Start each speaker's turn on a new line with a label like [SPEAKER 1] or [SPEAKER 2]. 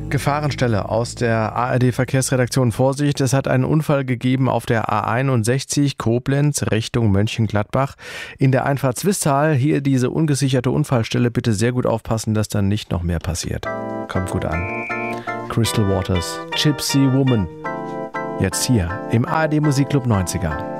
[SPEAKER 1] Gefahrenstelle aus der ARD-Verkehrsredaktion. Vorsicht, es hat einen Unfall gegeben auf der A61 Koblenz Richtung Mönchengladbach. In der Einfahrt Zwistal, hier diese ungesicherte Unfallstelle. Bitte sehr gut aufpassen, dass dann nicht noch mehr passiert. Kommt gut an. Crystal Waters, Gypsy Woman. Jetzt hier im ARD Musikclub 90er.